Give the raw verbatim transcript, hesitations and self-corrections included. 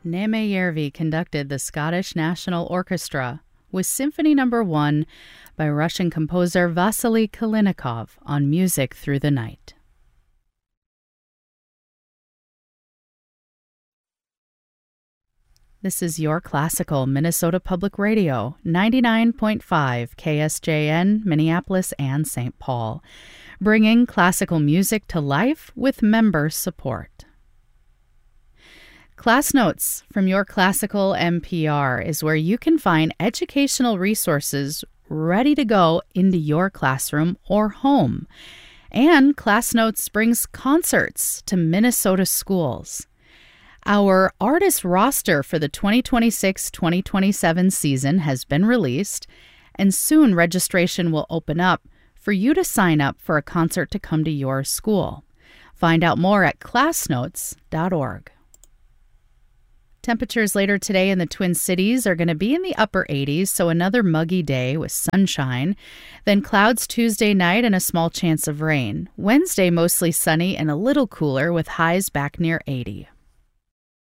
Neeme Järvi conducted the Scottish National Orchestra with Symphony Number One by Russian composer Vasily Kalinikov on Music Through the Night. This is Your Classical Minnesota Public Radio, ninety-nine point five K S J N, Minneapolis and Saint Paul, bringing classical music to life with member support. Class Notes from Your Classical N P R is where you can find educational resources ready to go into your classroom or home. And Class Notes brings concerts to Minnesota schools. Our artist roster for the twenty twenty-six twenty twenty-seven season has been released, and soon registration will open up for you to sign up for a concert to come to your school. Find out more at class notes dot org. Temperatures later today in the Twin Cities are going to be in the upper eighties, so another muggy day with sunshine. Then clouds Tuesday night and a small chance of rain. Wednesday mostly sunny and a little cooler with highs back near eighty.